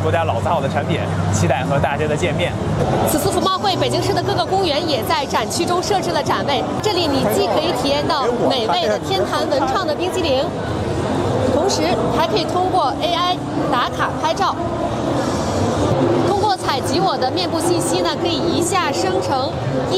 多家老字号的产品，期待和大家的见面。 此次服贸会，北京市的各个公园也在展区中设置了展位，这里你既可以体验到美味的天坛文创的冰激凌，同时还可以通过 AI 打卡拍照。通过采集我的面部信息呢，可以一下生成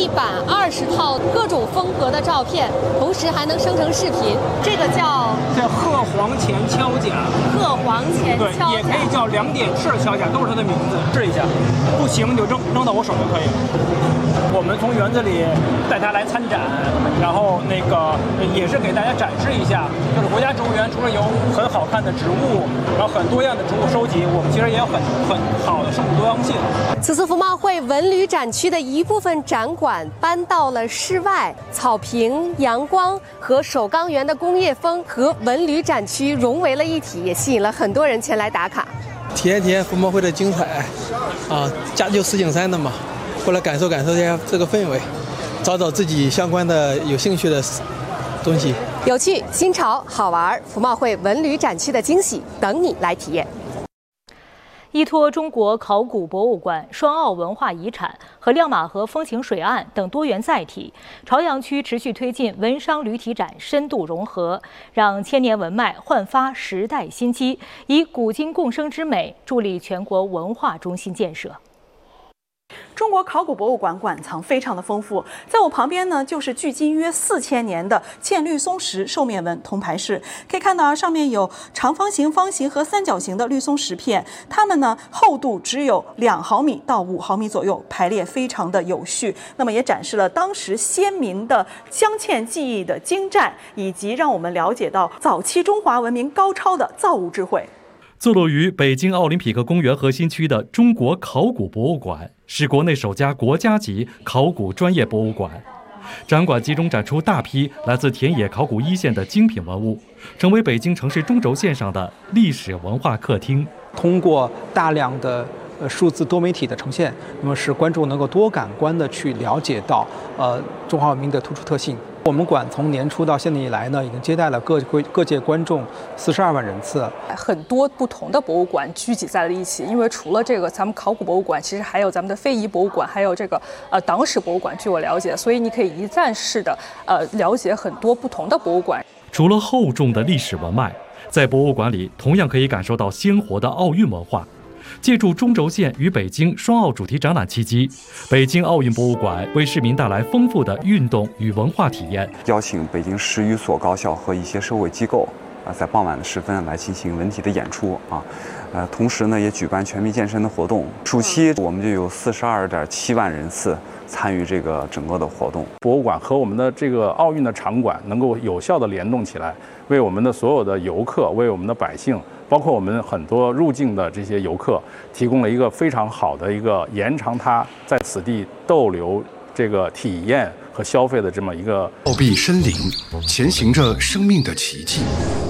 120套各种风格的照片，同时还能生成视频。这个叫鹤黄前锹甲， 鹤黄前锹甲， 也可以叫2点式锹甲，都是它的名字。试一下，不行你就扔到我手就可以了。我们从园子里带它来参展，然后也是给大家展示一下，就是国家植物园除了有很好看的植物，然后很多样的植物收集，我们其实也有很好的生物多样性。 此次服贸会文旅展区的一部分展馆搬到了室外，草坪、阳光和首钢园的工业风和文旅展区融为了一体，也吸引了很多人前来打卡， 体验服贸会的精彩啊！家就石景山的嘛，过来感受一下这个氛围，找自己相关的有兴趣的东西， 有趣、新潮、好玩，服贸会文旅展区的惊喜等你来体验。 依托中国考古博物馆、双澳文化遗产和亮马河风情水岸等多元载体，朝阳区持续推进文商旅体展深度融合，让千年文脉焕发时代新机，以古今共生之美助力全国文化中心建设。 中国考古博物馆馆藏非常的丰富，在我旁边呢，就是距今约4000年的嵌绿松石兽面纹铜牌饰。可以看到上面有长方形、方形和三角形的绿松石片，它们呢厚度只有2毫米到5毫米左右，排列非常的有序。那么也展示了当时先民的镶嵌技艺的精湛，以及让我们了解到早期中华文明高超的造物智慧。 坐落于北京奥林匹克公园核心区的中国考古博物馆是国内首家国家级考古专业博物馆，展馆集中展出大批来自田野考古一线的精品文物，成为北京城市中轴线上的历史文化客厅。 通过大量的数字多媒体的呈现，那么使观众能够多感官的去了解到中华文明的突出特性。我们馆从年初到现在以来呢，已经接待了各界观众42万人次。 很多不同的博物馆聚集在了一起，因为除了这个咱们考古博物馆，其实还有咱们的非遗博物馆，还有这个党史博物馆。据我了解，所以你可以一站式的了解很多不同的博物馆。 除了厚重的历史文脉，在博物馆里同样可以感受到鲜活的奥运文化。借助中轴线与北京双奥主题展览契机，北京奥运博物馆为市民带来丰富的运动与文化体验。 邀请北京10余所高校和一些社会机构在傍晚的时分来进行文体的演出同时呢也举办全民健身的活动。暑期我们就有42.7万人次参与这个整个的活动。 博物馆和我们的这个奥运的场馆能够有效的联动起来，为我们的所有的游客，为我们的百姓，包括我们很多入境的这些游客，提供了一个非常好的一个延长他在此地逗留这个体验和消费的这么一个。 奥壁深林，前行着生命的奇迹。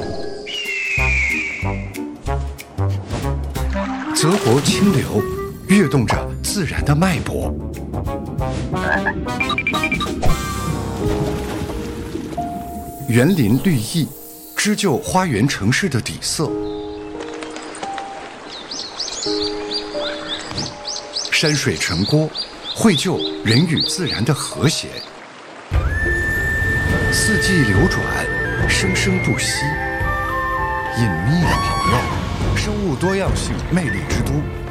泽国清流，跃动着自然的脉搏。园林绿意，织就花园城市的底色。山水成锅，绘就人与自然的和谐。四季流转，生生不息。隐秘的朋友，生物多样性魅力之都。